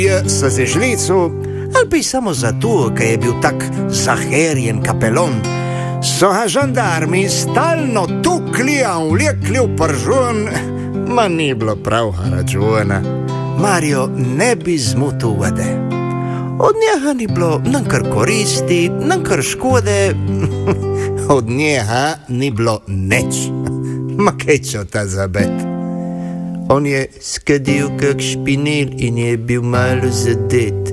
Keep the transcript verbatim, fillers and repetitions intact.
s zežlicu, ali pa samo zato, ker je bil tak zaherjen kapelon, so ga žandarmi stalno tukli, a vlekli v pržun, ma ni bilo prav računa. Mario ne bi zmotil vode. Od njega ni bilo nankar koristi, nankar škode, od njega ni bilo nič. Ma kaj čo ta zabet? On je skadil kak špinel in je bil malo zadet.